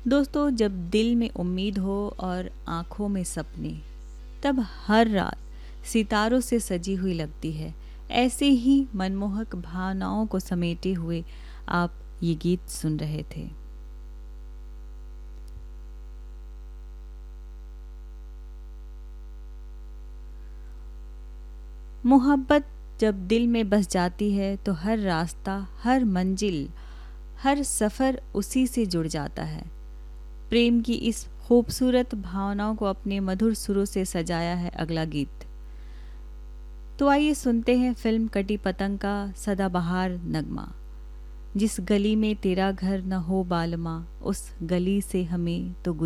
दोस्तों, जब दिल में उम्मीद हो और आंखों में सपने, तब हर रात सितारों से सजी हुई लगती है। ऐसे ही मनमोहक भावनाओं को समेटे हुए आप ये गीत सुन रहे थे। मोहब्बत जब दिल में बस जाती है तो हर रास्ता, हर मंजिल, हर सफ़र उसी से जुड़ जाता है। प्रेम की इस खूबसूरत भावनाओं को अपने मधुर सुरों से सजाया है अगला गीत। तो आइए सुनते हैं फिल्म कटी पतंग का सदाबहार नगमा। जिस गली में तेरा घर न हो बालमा, उस गली से हमें तो